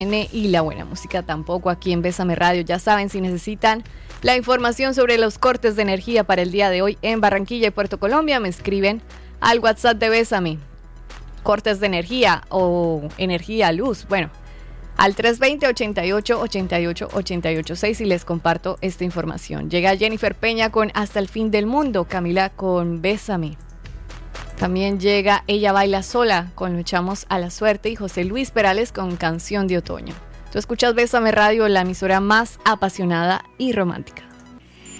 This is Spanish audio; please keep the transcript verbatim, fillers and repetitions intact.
Y la buena música tampoco aquí en Bésame Radio. Ya saben, si necesitan la información sobre los cortes de energía para el día de hoy en Barranquilla y Puerto Colombia, me escriben al WhatsApp de Bésame. Cortes de energía o energía, luz, bueno, al tres dos cero, ochenta y ocho, ochenta y ocho, ochenta y ocho seis y les comparto esta información. Llega Jennifer Peña con Hasta el fin del mundo, Camila con Bésame. También llega Ella baila sola con Lo echamos a la suerte y José Luis Perales con Canción de otoño. Tú escuchas Bésame Radio, la emisora más apasionada y romántica.